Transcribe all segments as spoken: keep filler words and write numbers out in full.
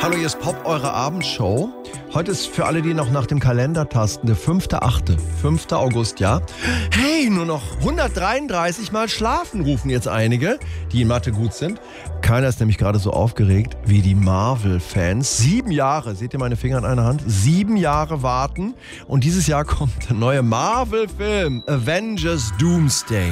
Hallo, hier ist Pop, eure Abendshow. Heute ist für alle, die noch nach dem Kalender tasten, der fünfter achte fünfter August, ja. Hey, nur noch hundertdreiunddreißig Mal schlafen, rufen jetzt einige, die in Mathe gut sind. Keiner ist nämlich gerade so aufgeregt wie die Marvel-Fans. Sieben Jahre, seht ihr meine Finger in einer Hand? Sieben Jahre warten. Und dieses Jahr kommt der neue Marvel-Film, Avengers Doomsday.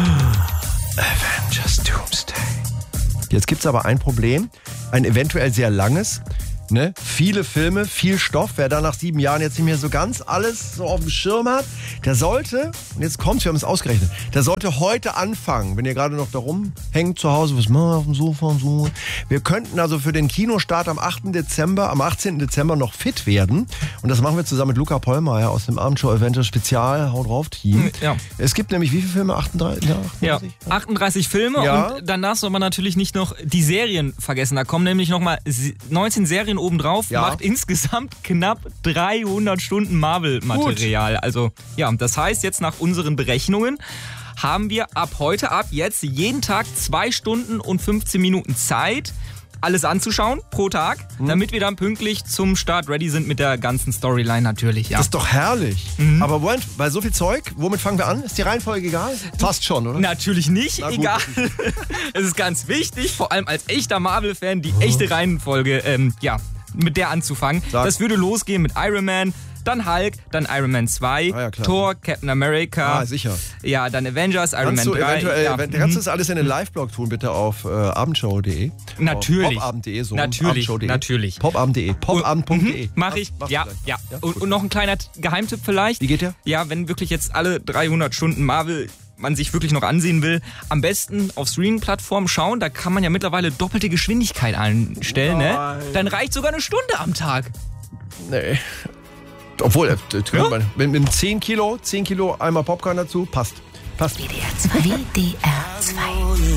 Avengers Doomsday. Jetzt gibt's aber ein Problem, ein eventuell sehr langes, ne? Viele Filme, viel Stoff. Wer da nach sieben Jahren jetzt nicht mehr so ganz alles so auf dem Schirm hat, der sollte, und jetzt kommt's, wir haben es ausgerechnet, der sollte heute anfangen, wenn ihr gerade noch da rumhängt zu Hause, was machen wir auf dem Sofa und so. Wir könnten also für den Kinostart am achten Dezember, am achtzehnten Dezember noch fit werden. Und das machen wir zusammen mit Luca Pollmeier aus dem Abendshow Avengers Spezial Haut drauf Team. Ja. Es gibt nämlich wie viele Filme? achtunddreißig? Ja, achtunddreißig? Ja, achtunddreißig Filme, ja. Und danach soll man natürlich nicht noch die Serien vergessen. Da kommen nämlich nochmal neunzehn Serien obendrauf, ja. Macht insgesamt knapp dreihundert Stunden Marvel-Material. Also ja, das heißt jetzt nach unseren Berechnungen haben wir ab heute, ab jetzt jeden Tag zwei Stunden und fünfzehn Minuten Zeit, alles anzuschauen pro Tag, mhm. damit wir dann pünktlich zum Start ready sind mit der ganzen Storyline natürlich. Ja. Das ist doch herrlich. Mhm. Aber Moment, bei so viel Zeug, womit fangen wir an? Ist die Reihenfolge egal? Fast schon, oder? Natürlich nicht, Na gut. egal. Es ist ganz wichtig, vor allem als echter Marvel-Fan, die echte Reihenfolge, ähm, ja, mit der anzufangen. Sag. Das würde losgehen mit Iron Man, dann Hulk, dann Iron Man zwei, ah, ja, Thor, Captain America. Ah, sicher. Ja, dann Avengers, Iron Kannst Man du drei. eventuell, ja. kannst du das alles in den Live-Blog tun, bitte auf äh, abendshow punkt de? Natürlich. Popabend punkt de, so. Natürlich, abendshow punkt de. natürlich. Popabend punkt de. Popabend punkt de. Mhm, mach ich. Machst Ja, du ja. ja und, und noch ein kleiner Geheimtipp vielleicht. Wie geht der? Ja, wenn wirklich jetzt alle dreihundert Stunden Marvel man sich wirklich noch ansehen will, am besten auf Streaming-Plattformen schauen. Da kann man ja mittlerweile doppelte Geschwindigkeit einstellen. Ne? Dann reicht sogar eine Stunde am Tag. Nee. Obwohl, äh, Ja? man, mit, mit zehn Kilo, zehn Kilo einmal Popcorn dazu, passt. Passt. W D R zwei. W D R zwei.